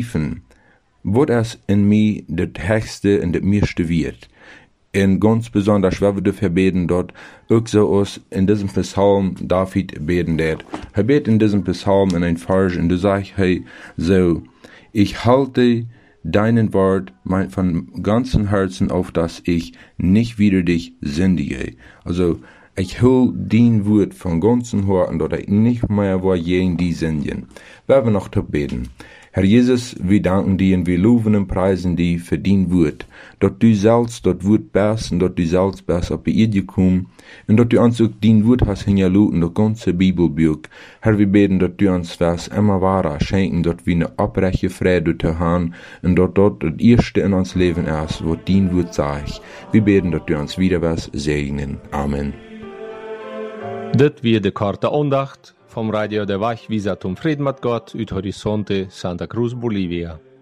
begreifen, wo das in mir das Höchste und das Meiste wird. Und ganz besonders, wenn wir dafür beten, dort auch so aus in diesem Psalm David beten wird. Er betet in diesem Psalm in ein Vers und du sagst, hey, so, ich halte deinen Wort von ganzem Herzen auf, dass ich nicht wieder dich sündige. Also, ich hol dein Wort von ganzem Herzen, dass ich nicht mehr wo gegen die sündigen. Werden wir noch beten. Herr Jesus, wir danken dir und wir loben und preisen dir für dein Wort. Dass du selbst dort Wort bist und dass du selbst bist auf die Erde gekommen und dass du uns auch dein Wort hast hingelassen, das ganze Bibelbuch. Herr, wir beten, dass du uns was immer wahrer schenken, dass wir eine abbreche Freude haben und dass dort das Erste in uns Leben ist, was dein Wort sagt. Wir beten, dass du uns wieder was segnen. Amen. Das wird die korte Andacht vom Radio der Wachvisa zum Frieden mit Gott, ut Horizonte, Santa Cruz, Bolivia.